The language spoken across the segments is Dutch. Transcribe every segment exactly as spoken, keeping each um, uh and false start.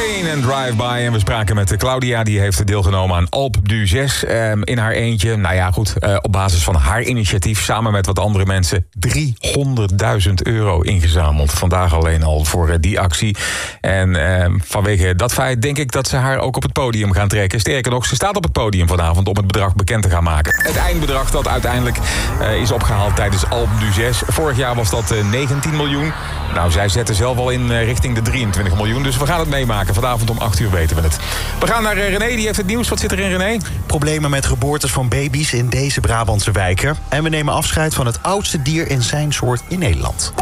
Train en Drive By. En we spraken met Claudia, die heeft deelgenomen aan Alpe d'Huez um, in haar eentje. Nou ja, goed, uh, op basis van haar initiatief, samen met wat andere mensen, driehonderdduizend euro ingezameld. Vandaag alleen al voor uh, die actie. En uh, vanwege dat feit denk ik dat ze haar ook op het podium gaan trekken. Sterker nog, ze staat op het podium vanavond om het bedrag bekend te gaan maken. Het eindbedrag dat uiteindelijk uh, is opgehaald tijdens Alpe d'Huez. Vorig jaar was dat uh, negentien miljoen. Nou, zij zetten zelf al in uh, richting de drieëntwintig miljoen. Dus we gaan het meemaken. Vanavond om acht uur weten we het. We gaan naar uh, René, die heeft het nieuws. Wat zit er in, René? Problemen met geboortes van baby's in deze Brabantse wijken. En we nemen afscheid van het oudste dier in zijn soort in Nederland.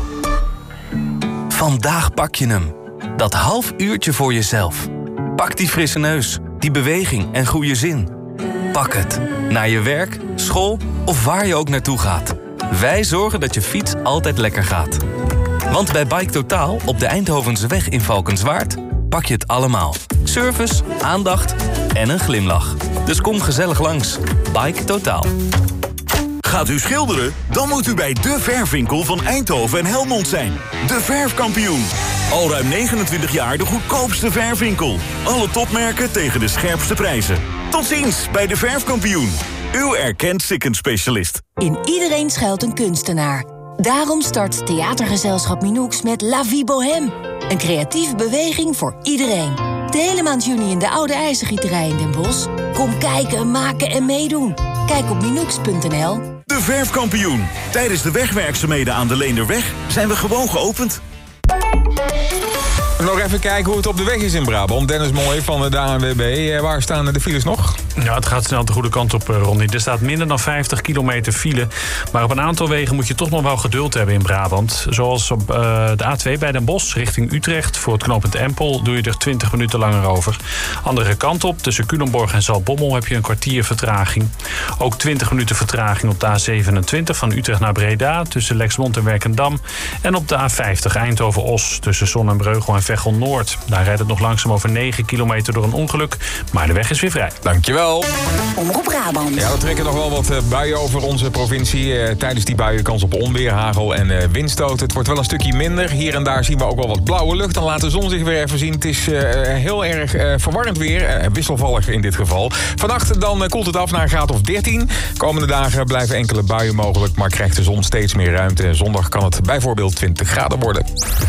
Vandaag pak je hem. Dat half uurtje voor jezelf. Pak die frisse neus, die beweging en goede zin. Pak het. Naar je werk, school of waar je ook naartoe gaat. Wij zorgen dat je fiets altijd lekker gaat. Want bij Bike Totaal op de Eindhovense weg in Valkenswaard pak je het allemaal. Service, aandacht en een glimlach. Dus kom gezellig langs. Bike Totaal. Gaat u schilderen? Dan moet u bij De Verfwinkel van Eindhoven en Helmond zijn. De Verfkampioen. Al ruim negenentwintig jaar de goedkoopste verfwinkel. Alle topmerken tegen de scherpste prijzen. Tot ziens bij De Verfkampioen. Uw erkend Sikkens-specialist. In iedereen schuilt een kunstenaar. Daarom start theatergezelschap Minoux met La Vie Bohème. Een creatieve beweging voor iedereen. De hele maand juni in de Oude IJzergieterij in Den Bosch. Kom kijken, maken en meedoen. Kijk op minoux punt n l. De Verfkampioen. Tijdens de wegwerkzaamheden aan de Leenderweg zijn we gewoon geopend. Nog even kijken hoe het op de weg is in Brabant. Dennis Mooi van de A N W B. Uh, waar staan de files nog? Ja, het gaat snel de goede kant op, Ronnie. Er staat minder dan vijftig kilometer file. Maar op een aantal wegen moet je toch nog wel geduld hebben in Brabant. Zoals op uh, de A twee bij Den Bosch richting Utrecht. Voor het knooppunt Empel doe je er twintig minuten langer over. Andere kant op, tussen Culemborg en Zaltbommel heb je een kwartier vertraging. Ook twintig minuten vertraging op de A zevenentwintig van Utrecht naar Breda. Tussen Lexmond en Werkendam. En op de A vijftig Eindhoven-Os tussen Zon en Breugel en Veghel-Noord. Daar rijdt het nog langzaam over negen kilometer door een ongeluk. Maar de weg is weer vrij. Dankjewel. Omroep Brabant. Ja, we trekken nog wel wat uh, buien over onze provincie. Uh, tijdens die buien kans op onweer, hagel en uh, windstoot. Het wordt wel een stukje minder. Hier en daar zien we ook wel wat blauwe lucht. Dan laat de zon zich weer even zien. Het is uh, heel erg uh, verwarrend weer. Uh, wisselvallig in dit geval. Vannacht dan uh, koelt het af naar een graad of dertien. Komende dagen blijven enkele buien mogelijk. Maar krijgt de zon steeds meer ruimte. Zondag kan het bijvoorbeeld twintig graden worden.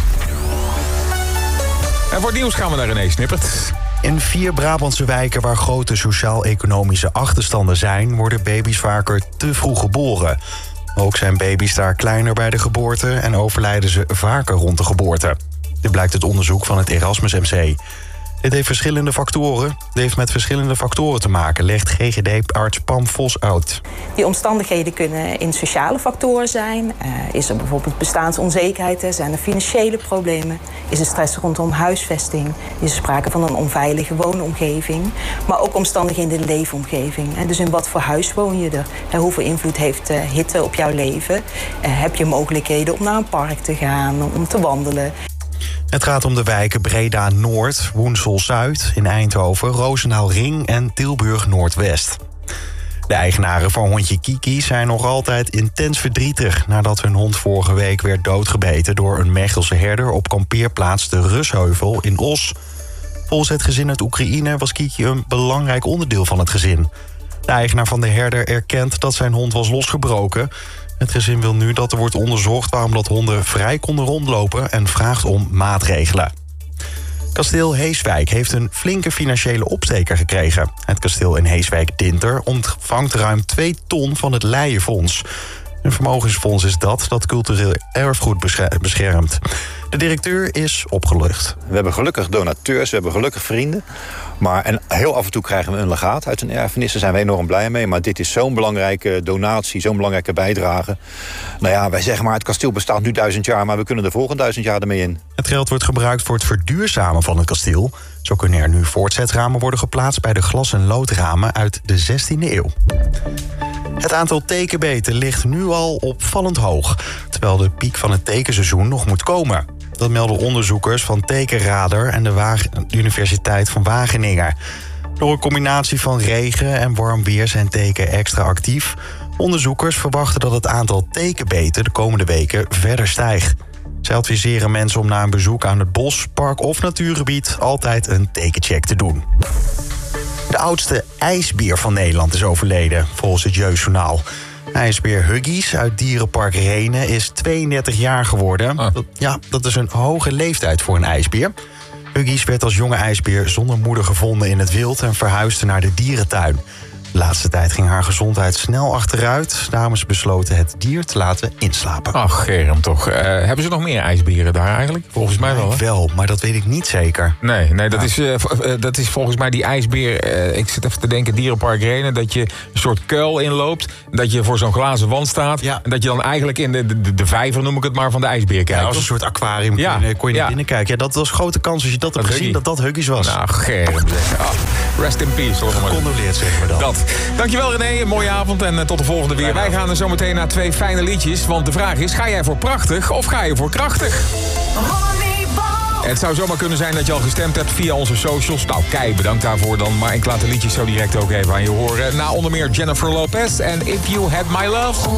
En voor het nieuws gaan we naar René Snippert. In vier Brabantse wijken waar grote sociaal-economische achterstanden zijn, worden baby's vaker te vroeg geboren. Ook zijn baby's daar kleiner bij de geboorte en overlijden ze vaker rond de geboorte. Dit blijkt uit onderzoek van het Erasmus M C. Dit heeft verschillende factoren. Dit heeft met verschillende factoren te maken, legt G G D-arts Pam Vos uit. Die omstandigheden kunnen in sociale factoren zijn. Uh, is er bijvoorbeeld bestaansonzekerheid, hè? Zijn er financiële problemen? Is er stress rondom huisvesting? Is er sprake van een onveilige woonomgeving? Maar ook omstandigheden in de leefomgeving. Hè? Dus in wat voor huis woon je er? Hè? Hoeveel invloed heeft uh, hitte op jouw leven? Uh, heb je mogelijkheden om naar een park te gaan, om te wandelen? Het gaat om de wijken Breda-Noord, Woensel-Zuid in Eindhoven, Roosendaal-Ring en Tilburg-Noordwest. De eigenaren van hondje Kiki zijn nog altijd intens verdrietig nadat hun hond vorige week werd doodgebeten door een Mechelse herder op kampeerplaats de Rusheuvel in Os. Volgens het gezin uit Oekraïne was Kiki een belangrijk onderdeel van het gezin. De eigenaar van de herder erkent dat zijn hond was losgebroken. Het gezin wil nu dat er wordt onderzocht waarom dat honden vrij konden rondlopen en vraagt om maatregelen. Kasteel Heeswijk heeft een flinke financiële opsteker gekregen. Het kasteel in Heeswijk-Dinter ontvangt ruim twee ton van het Leijenfonds. Een vermogensfonds is dat dat cultureel erfgoed beschermt. De directeur is opgelucht. We hebben gelukkig donateurs, we hebben gelukkig vrienden. Maar en heel af en toe krijgen we een legaat uit een erfenis. Daar zijn we enorm blij mee. Maar dit is zo'n belangrijke donatie, zo'n belangrijke bijdrage. Nou ja, wij zeggen maar, het kasteel bestaat nu duizend jaar, maar we kunnen de volgende duizend jaar ermee in. Het geld wordt gebruikt voor het verduurzamen van het kasteel. Zo kunnen er nu voortzetramen worden geplaatst bij de glas- en loodramen uit de zestiende eeuw. Het aantal tekenbeten ligt nu al opvallend hoog, terwijl de piek van het tekenseizoen nog moet komen. Dat melden onderzoekers van Tekenradar en de Wagen- Universiteit van Wageningen. Door een combinatie van regen en warm weer zijn teken extra actief. Onderzoekers verwachten dat het aantal tekenbeten de komende weken verder stijgt. Zij adviseren mensen om na een bezoek aan het bos, park of natuurgebied altijd een tekencheck te doen. De oudste ijsbeer van Nederland is overleden, volgens het Jeugdjournaal. IJsbeer Huggies uit dierenpark Rhenen is tweeëndertig jaar geworden. Ah. Dat, ja, dat is een hoge leeftijd voor een ijsbeer. Huggies werd als jonge ijsbeer zonder moeder gevonden in het wild en verhuisde naar de dierentuin. De laatste tijd ging haar gezondheid snel achteruit. Dames besloten het dier te laten inslapen. Ach, Germ toch. Uh, hebben ze nog meer ijsberen daar eigenlijk? Volgens mij wel, hè? Wel, maar dat weet ik niet zeker. Nee, nee dat, Ja. is, uh, uh, dat is volgens mij die ijsbeer... Uh, ik zit even te denken, dierenpark Rhenen... dat je een soort kuil inloopt... dat je voor zo'n glazen wand staat... Ja. en dat je dan eigenlijk in de, de, de vijver, noem ik het maar, van de ijsbeer kijkt. Ja, als een soort aquarium kon Ja. je, kon je Ja. naar binnen kijken. Ja, dat was grote kans als je dat, Dat hebt gezien, Huggie. dat dat Huggies was. Nou, Germ. zeg. Ah, rest in peace. Zullen we maar doen. Condoleerd, zeggen we dan. Dat. Dankjewel René, een mooie avond en uh, tot de volgende weer. Wij gaan er zo meteen naar twee fijne liedjes. Want de vraag is, ga jij voor prachtig of ga je voor krachtig? Het zou zomaar kunnen zijn dat je al gestemd hebt via onze socials. Nou, kei, bedankt daarvoor dan. Maar ik laat de liedjes zo direct ook even aan je horen. Na onder meer Jennifer Lopez en If You Had My Love.